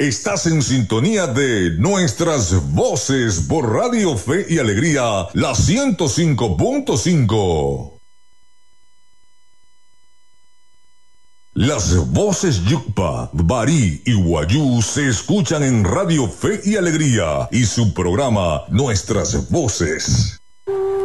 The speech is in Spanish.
Estás en sintonía de Nuestras Voces por Radio Fe y Alegría, la 105.5. Las voces Yucpa, Barí y Guayú se escuchan en Radio Fe y Alegría y su programa Nuestras Voces.